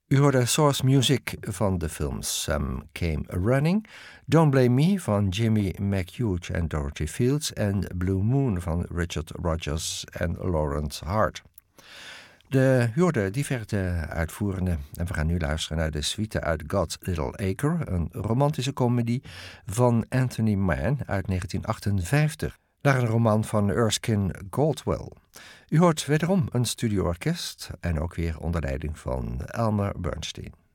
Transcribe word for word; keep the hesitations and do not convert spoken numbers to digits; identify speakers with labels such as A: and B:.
A: U hoorde source music van de films Some Came Running, Don't Blame Me van Jimmy McHugh en Dorothy Fields en Blue Moon van Richard Rodgers en Lawrence Hart. De, u hoorde diverte uitvoerende en we gaan nu luisteren naar de suite uit God's Little Acre, een romantische komedie van Anthony Mann uit negentien achtenvijftig, naar een roman van Erskine Caldwell. U hoort wederom een studioorkest en ook weer onder leiding van Elmer Bernstein.